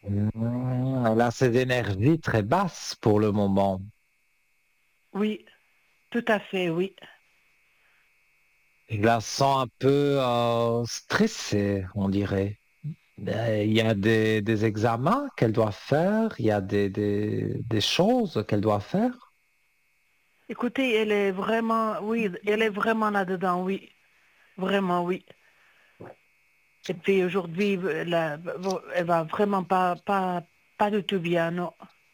Elle a ces énergies très basses pour le moment. Oui, tout à fait, oui. Je la sens un peu stressée, on dirait. Il y a des examens qu'elle doit faire, il y a des choses qu'elle doit faire. Écoutez, elle est vraiment, oui, elle est vraiment là-dedans, oui. Vraiment, oui. Et puis aujourd'hui, elle va vraiment pas du tout bien, non.